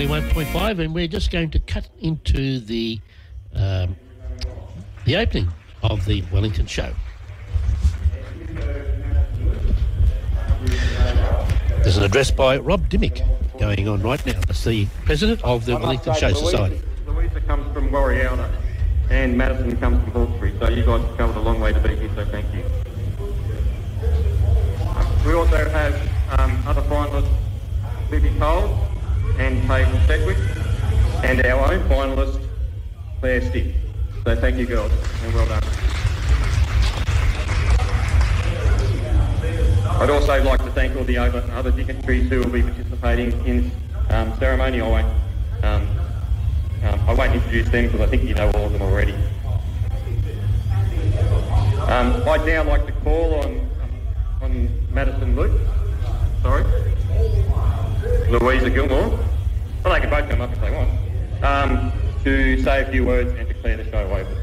91.5, and we're just going to cut into the opening of the Wellington show. There's an address by Rob Dimmick going on right now. That's the president of the Wellington Show Society. Louisa comes from Warrialda and Madison comes from Hawkesbury, so you guys have covered a long way to be here, so thank you. We also have other finalists, Libby Cole and Hayden Sedgwick, and our own finalist, Claire Stick. So thank you, girls, and well done. I'd also like to thank all the other dignitaries who will be participating in ceremony. I won't introduce them because I think you know all of them already. I'd now like to call on Madison Luke, Louisa Gilmore, well they can both come up if they want, to say a few words and declare the show open.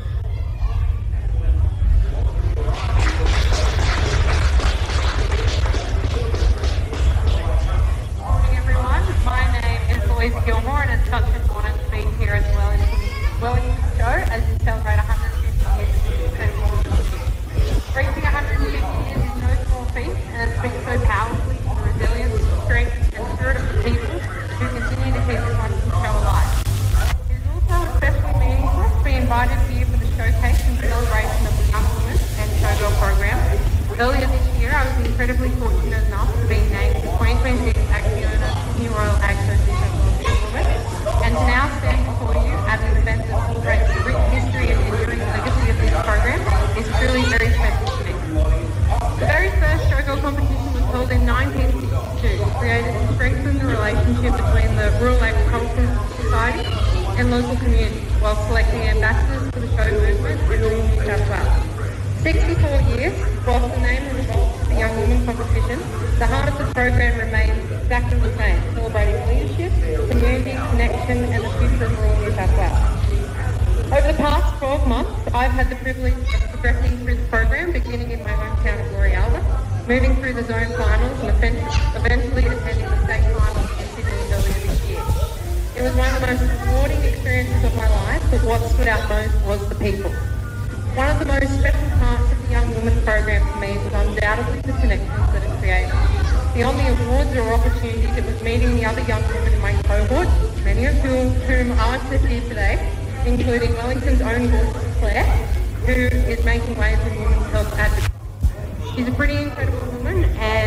My name is Louisa Gilmore, and it's such an honour to be here at the Wellington Show as we celebrate 150 years of incredible music. Reaching 150 years is no small feat, and it speaks so powerfully to the resilience, strength and spirit of the people who continue to keep this wonderful show alive. It is also especially meaningful to be invited here for the showcase and celebration of the Young Women and Showgirl program. Earlier this year, I was incredibly fortunate enough to be named the 2026 Acciona Sydney Royal Agco Woman, and to now stand before you at an event that celebrates the rich history and enduring legacy of this program is truly very special to me. The very first showgirl competition was held in 1962, created to strengthen the relationship between the Rural Agricultural Society and local communities, while selecting ambassadors for the show movement in rural New South Wales. 64 years, whilst the name has evolved to the Young Women competition, the heart of the program remains exactly the same, celebrating leadership, community, connection and the future of rural New South Wales. Over the past 12 months, I've had the privilege of progressing through the program, beginning in my hometown of Warrialda, moving through the zone finals and eventually attending the state finals in Sydney earlier this year. It was one of the most rewarding experiences of my life, but what stood out most was the people. One of the most special parts of the Young Women program for me was undoubtedly the connections that it created. Beyond the awards or opportunities, it was meeting the other young women in my cohort, many of whom aren't here today, including Wellington's own Claire, who is making waves in women's health advocacy. She's a pretty incredible woman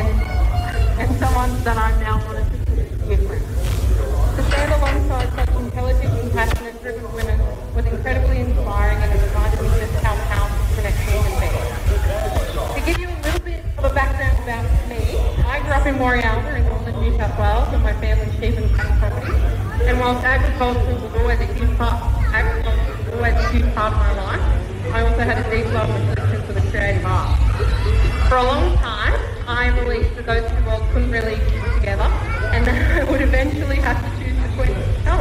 and someone that I'm now honoured to be with. To stand alongside such intelligent, compassionate, driven women was incredibly inspiring, and it reminded me just how powerful connection can be. To give you a little bit of a background about me, I grew up in Warrialda in northern New South Wales with my family's sheep and cattle property, and whilst agriculture was always a huge part of my life, I also had a deep love and affection for the creative arts. For a long time, I believed that those two worlds couldn't really exist together, and that I would eventually have to choose between.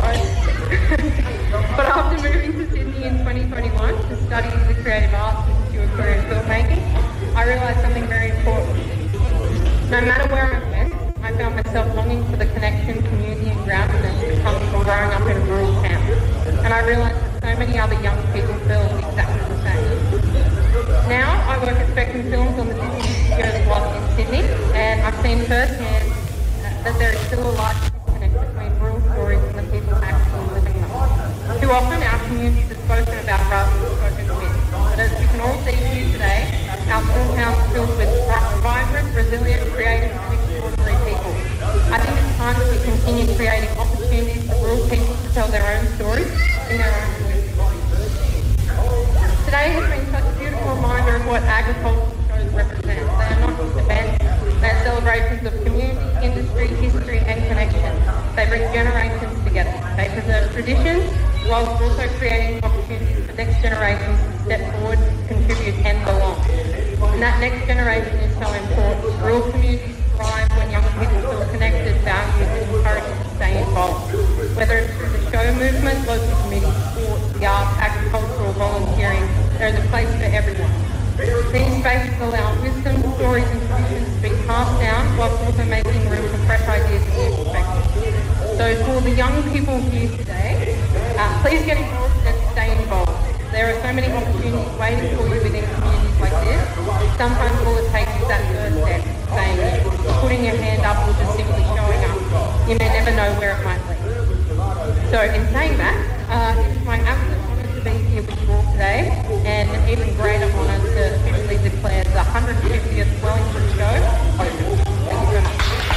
But after moving to Sydney in 2021 to study the creative arts and pursue a career in filmmaking, I realised something very important. No matter where I went, I found myself longing for the connection, community and groundedness that comes from growing up in a rural town. And I realised that so many other young people feel exactly the same. Now I work at Spectrum Films on the Disney Studios lot in Sydney, and I've seen firsthand that there is still a large disconnect between rural stories and the people actually living them. Too often our communities are spoken about rather than spoken with. But as we can all see here today, our small towns are filled with vibrant, resilient, creative and extraordinary people. I think it's time that we continue creating opportunities for rural people to tell their own stories in their own voices. Today has been such a beautiful reminder of what agricultural shows represent. They are not just events, they are celebrations of community, industry, history and connection. They bring generations together. They preserve traditions whilst also creating opportunities for next generations to step forward, contribute and belong. And that next generation is so important. Rural communities thrive when young people feel connected, valued and encouraged to stay involved. Whether it's through the show movement, local community sports, the arts, agricultural, volunteering, there is a place for everyone. These spaces allow wisdom, stories and traditions to be passed down whilst also making room for fresh ideas and new perspectives. So So for the young people here today, please get involved and stay involved. There are so many opportunities waiting for you within communities like this. Sometimes all it takes is that first step, saying, putting your hand up or just simply showing up. You may never know where it might lead. So in saying that, it is my absolute honour to be here with you all today, and an even greater honour to officially declare the 150th Wellington Show open. Thank you so much.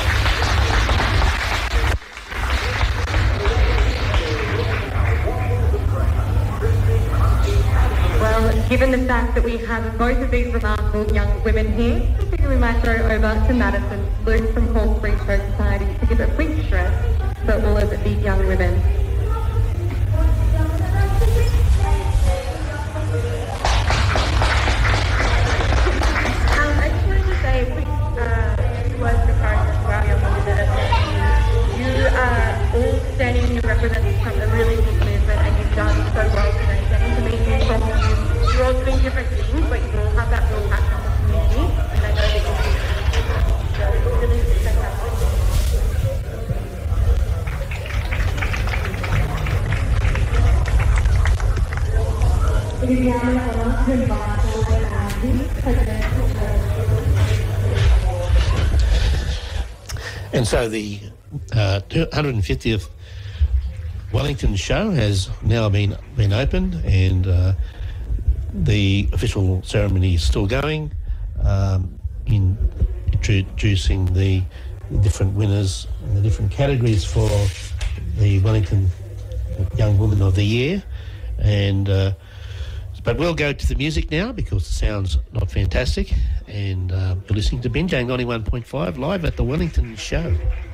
Well, given the fact that we have both of these remarkable young women here, I figure we might throw over to Madison Luke from Hawke Free Stroke Society to give a quick address for all of these young women. I just wanted to say a quick word of encouragement to our young women that are here. You are all standing here representing from a really big movement, and you've done so well today. Getting to meet you from you're all doing different things, but you all have that real passion for the community, and I know that you'll do that. So it's really fantastic. It is now my honour to invite all the President. And so the 150th Wellington Show has now been opened, and the official ceremony is still going, in introducing the different winners and the different categories for the Wellington Young Woman of the Year. And but we'll go to the music now because the sound's not fantastic, and you're listening to Binjay 91.5 live at the Wellington Show.